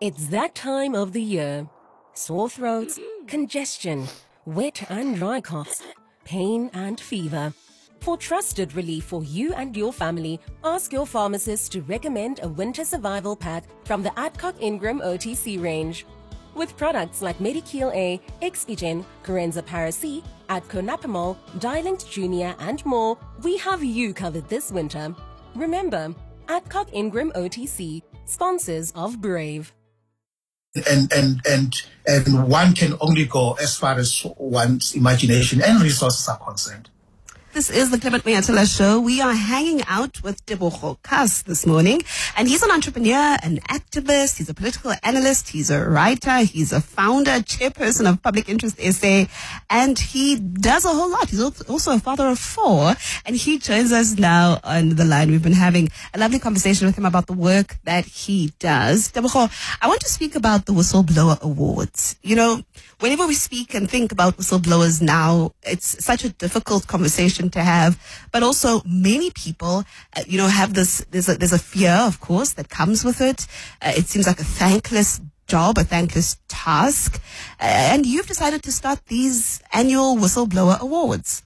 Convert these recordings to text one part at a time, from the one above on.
It's that time of the year. Sore throats, congestion, wet and dry coughs, pain and fever. For trusted relief for you and your family, ask your pharmacist to recommend a winter survival pack from the Adcock Ingram OTC range. With products like Medikil A, Expigen, Corenza Para-C, Adco Napamol, Dilinct Junior and more, we have you covered this winter. Remember, Adcock Ingram OTC, sponsors of Brave. And one can only go as far as one's imagination and resources are concerned. This is the Clement Mayatula Show. We are hanging out with Tebogo Kas this morning, and he's an entrepreneur, an activist, he's a political analyst, he's a writer, he's a founder, chairperson of Public Interest SA, and he does a whole lot. He's also a father of 4, and he joins us now on the line. We've been having a lovely conversation with him about the work that he does. Tebogo, I want to speak about the Whistleblower Awards. You know, whenever we speak and think about whistleblowers now, it's such a difficult conversation to have, but also many people, have this, there's a fear, of course, that comes with it. It seems like a thankless job, a thankless task. And you've decided to start these annual Whistleblower Awards.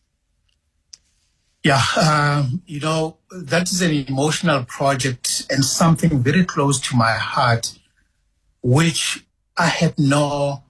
Yeah, that is an emotional project and something very close to my heart, which I had no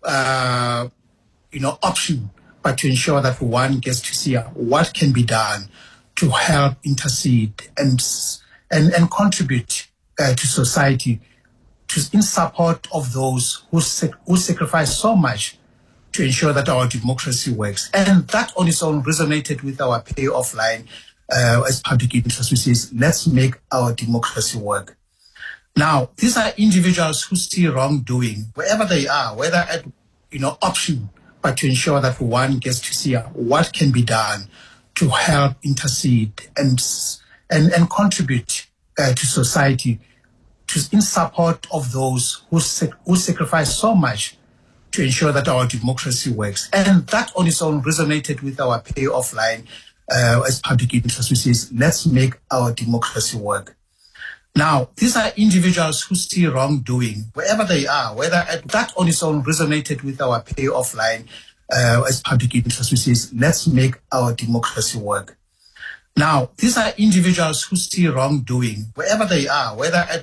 option but to ensure that one gets to see what can be done to help intercede and contribute to society in support of those who sacrifice so much to ensure that our democracy works. And that on its own resonated with our payoff line as public interest, which is let's make our democracy work. Now, these are individuals who see wrongdoing wherever they are, whether at option, but to ensure that one gets to see what can be done to help intercede and contribute to society in support of those who sacrifice so much to ensure that our democracy works. And that on its own resonated with our payoff line as public interest, which is let's make our democracy work. Now, these are individuals who see wrongdoing wherever they are, whether that on its own resonated with our payoff line as public interest, which is let's make our democracy work. Now, these are individuals who see wrongdoing wherever they are, whether